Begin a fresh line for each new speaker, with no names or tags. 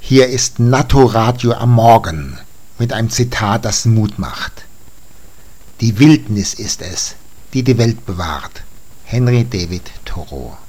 Hier ist Natto-Radio am Morgen mit einem Zitat, das Mut macht. Die Wildnis ist es, die die Welt bewahrt. Henry David Thoreau.